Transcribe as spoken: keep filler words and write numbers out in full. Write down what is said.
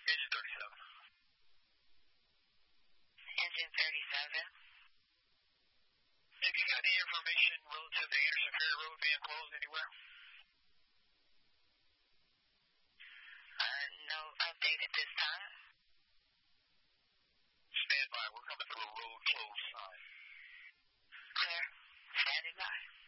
Engine thirty-seven. Engine thirty-seven. Have you got any information relative to Anderson Ferry Road being closed anywhere? Uh, no update at this time. Stand by. We're coming through a road closed sign. Clear. Standing by.